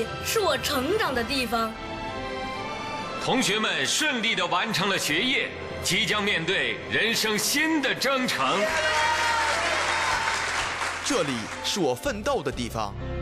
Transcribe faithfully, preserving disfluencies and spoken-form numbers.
里是我成长的地方。 同学们顺利地完成了学业，即将面对人生新的征程。 这里是我奋斗的地方。